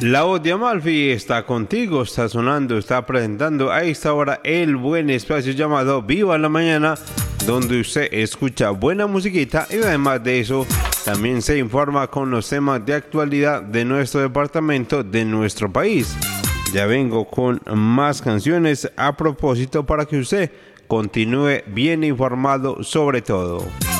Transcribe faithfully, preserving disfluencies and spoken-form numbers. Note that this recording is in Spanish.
La voz de Amalfi está contigo, está sonando, está presentando a esta hora el buen espacio llamado Viva la Mañana, donde usted escucha buena musiquita y además de eso también se informa con los temas de actualidad de nuestro departamento, de nuestro país. Ya vengo con más canciones a propósito para que usted continúe bien informado sobre todo.